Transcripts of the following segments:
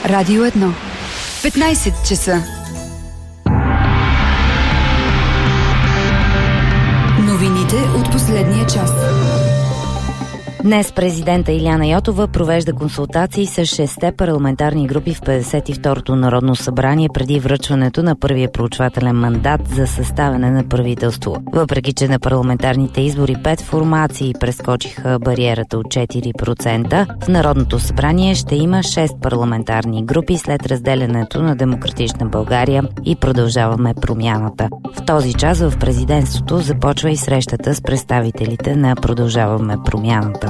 Радио 1. 15 часа. Новините от последния час. Днес президента Илияна Йотова провежда консултации с 6 парламентарни групи в 52-то Народно събрание преди връчването на първия проучвателен мандат за съставяне на правителство. Въпреки че на парламентарните избори 5 формации прескочиха бариерата от 4%, в Народното събрание ще има 6 парламентарни групи след разделянето на Демократична България и Продължаваме промяната. В този час в президентството започва и срещата с представителите на Продължаваме промяната.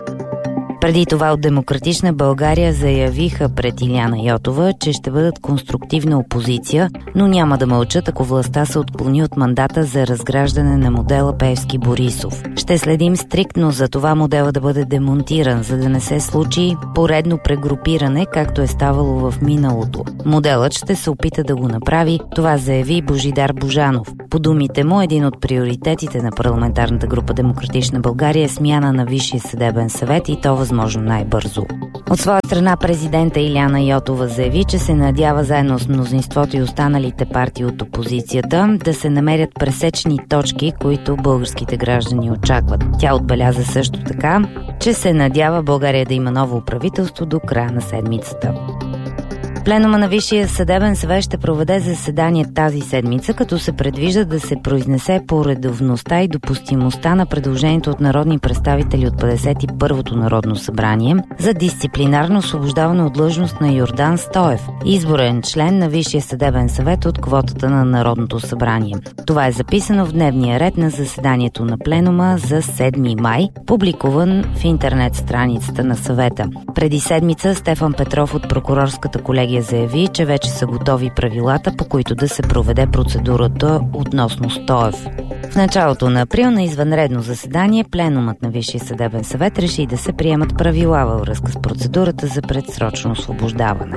Преди това от Демократична България заявиха пред Илияна Йотова, че ще бъдат конструктивна опозиция, но няма да мълчат, ако властта се отклони от мандата за разграждане на модела Пеевски-Борисов. Ще следим стриктно за това модела да бъде демонтиран, за да не се случи поредно прегрупиране, както е ставало в миналото. Моделът ще се опита да го направи, това заяви Божидар Божанов. По думите му, един от приоритетите на парламентарната група Демократична България е смяна на Висшия съдебен съвет и то възможно най-бързо. От своя страна президента Илияна Йотова заяви, че се надява заедно с мнозинството и останалите партии от опозицията да се намерят пресечни точки, които българските граждани очакват. Тя отбеляза също така, че се надява България да има ново правителство до края на седмицата. Пленума на Висшия съдебен съвет ще проведе заседание тази седмица, като се предвижда да се произнесе по редовността и допустимостта на предложението от народни представители от 51-то Народно събрание за дисциплинарно освобождаване от длъжност на Йордан Стоев, изборен член на Висшия съдебен съвет от квотата на Народното събрание. Това е записано в дневния ред на заседанието на пленума за 7 май, публикуван в интернет страницата на съвета. Преди седмица Стефан Петров от прокурорската колегия заяви, че вече са готови правилата, по които да се проведе процедурата относно Стоев. В началото на април на извънредно заседание пленумът на Висшия съдебен съвет реши да се приемат правила във връзка с процедурата за предсрочно освобождаване.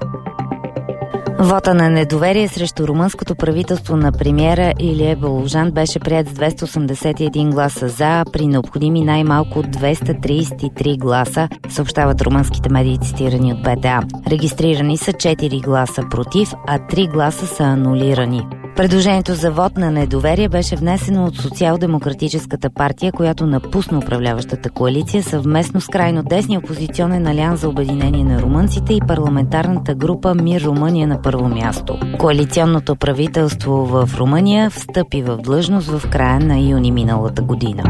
Вота на недоверие срещу румънското правителство на премиера Илия Балужан беше приет с 281 гласа за, при необходими най-малко 233 гласа, съобщават румънските медии, цитирани от БТА. Регистрирани са 4 гласа против, а 3 гласа са анулирани. Предложението за вод на недоверие беше внесено от Социал-демократическата партия, която напусна управляващата коалиция съвместно с крайно десния опозиционен алианс за обединение на румънците и парламентарната група Мир Румъния на първо място. Коалиционното правителство в Румъния встъпи в длъжност в края на юни миналата година.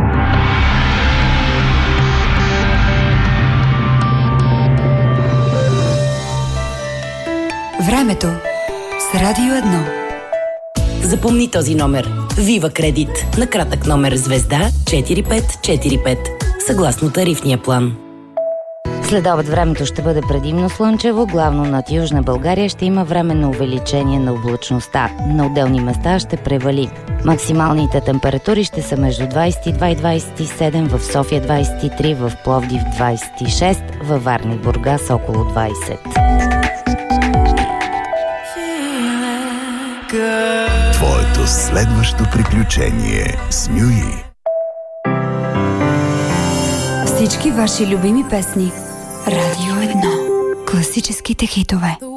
Времето с Радио 1. Запомни този номер. Вива Кредит. На кратък номер звезда 4545. Съгласно тарифния план. Следобед времето ще бъде предимно слънчево, главно над Южна България ще има временно увеличение на облачността. На отделни места ще превали. Максималните температури ще са между 22 и 27, в София 23, в Пловдив 26, във Варна и Бургас около 20. Твоето следващо приключение с Мюи. Всички ваши любими песни. Радио 1. Класическите хитове.